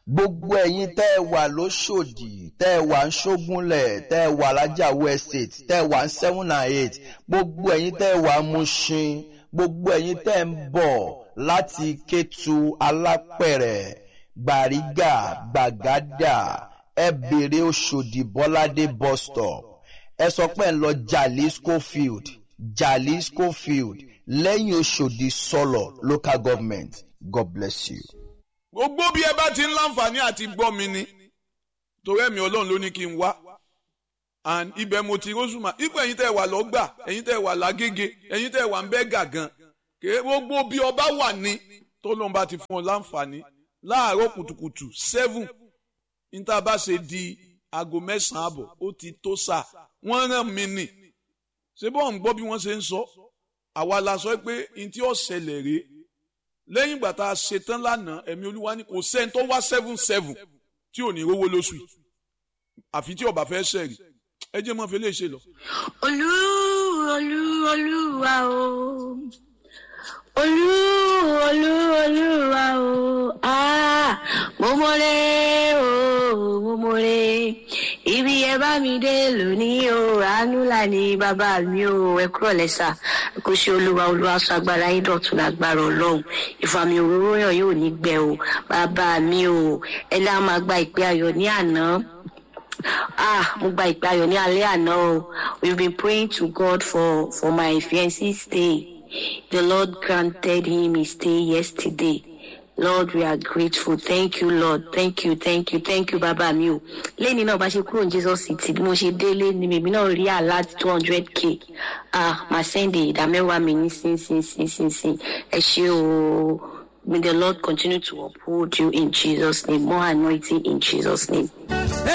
gbogbo ẹ̀yin tẹ́ wà lóṣòdì, tẹ́ wà ń ṣógúnlẹ̀, tẹ́ wà lájàwó estate, tẹ́ wà ń 7 and 8, gbogbo ẹ̀yin tẹ́ wà ń Mushin, gbogbo ẹ̀yin tẹ́ ń bọ̀ láti Kétu, Alápẹ̀rẹ̀, Gbàrígà, Gbàgádà, ẹ bèrè Òṣòdì Bọ́ládé bus stop. Ẹ sọ pé ń lọ Jalisco Field, lẹ́yìn Òṣòdì Sọ̀lọ̀ local government. God bless you. Gbogbo bí ẹ bá ti ń láǹfààní àti gbọ́ mi ni, torí ẹ̀mí Ọlọ́run ló ní kí n wá. And ibẹ̀ mo ti rósùmá, ipò ẹ̀yin tẹ́ wà lọ́gbà, ẹ̀yin tẹ́ wà lágége, ẹ̀yin tẹ́ wà ń bẹ́ gàgán. Gbogbo bí ọba wà ní, tó lóun bá ti fún ọ láǹfààní, láàárọ̀ kùtùkùtù 7, níta bá ṣe di aago 9 àbọ̀, ó ti tó sà, wọ́n rán mi nì. Ṣé bọ́ ń gbọ́ bí wọ́n ṣe ń sọ? Àwa la sọ pé n tí ó ṣẹlẹ̀ rèé. Lẹ́yìn ìgbà tá a ṣe tán lánàá, ẹ̀mí Olúwa ní kò sẹ́ni tó wá 7 tí ò ní rówó lóṣù yìí. Àfi tí ọba fẹ́ ṣẹ̀rì. Ẹ jẹ́ mọ́ fi lè ṣe lọ. Olúwa o. Olúwa o. Mo mọ̀rẹ́. Ibi ẹ bá mi dé lónìí o. Àánú là ní bàbá mi o. Ẹ kúrò lẹ́sà. Kò ṣe Olúwa sọ agbára yín dọ̀tun lágbára Ọlọ́run. Ìfàmì òróró yàn yóò ní gbẹ o. Bàbá mi o. Ẹ lá máa gba ìpè ayọ̀ ní àná. Mo gba ìpè ayọ̀ ní alẹ́ àná o. We've been praying to God for my fiancé's stay. The Lord granted him his stay yesterday. Lord, we are grateful. Thank you, Lord. Thank you, Baba mi o. Lẹ́ni náà bá ṣe kúrò ní Jesus City, bí mo ṣe délé ni mèmí náà rí alert 200k. Màá sẹ́ndì ìdámẹ́wàá mi ní sin. Ẹ ṣé o. May the Lord continue to uphold you in Jesus' name. More anointing in Jesus' name.